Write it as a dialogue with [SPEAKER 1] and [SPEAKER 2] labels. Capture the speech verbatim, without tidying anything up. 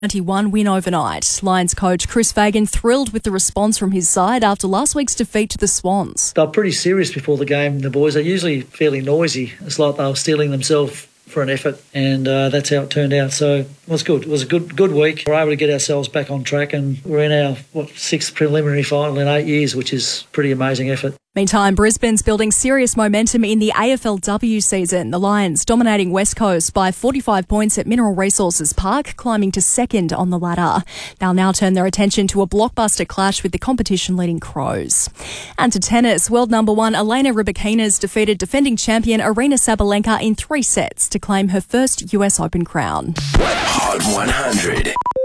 [SPEAKER 1] ninety-one win overnight. Lions coach Chris Fagan thrilled with the response from his side after last week's defeat to the Swans.
[SPEAKER 2] They were pretty serious before the game, the boys. They're usually fairly noisy. It's like they were steeling themselves for an effort, and uh, that's how it turned out. So it was good. It was a good good week. We were able to get ourselves back on track, and we're in our what sixth preliminary final in eight years, which is a pretty amazing effort.
[SPEAKER 1] Meantime, Brisbane's building serious momentum in the A F L W season. The Lions dominating West Coast by forty-five points at Mineral Resources Park, climbing to second on the ladder. They'll now turn their attention to a blockbuster clash with the competition-leading Crows. And to tennis, world number one Elena Rybakina defeated defending champion Aryna Sabalenka in three sets to claim her first U S Open crown.
[SPEAKER 3] Hot one hundred.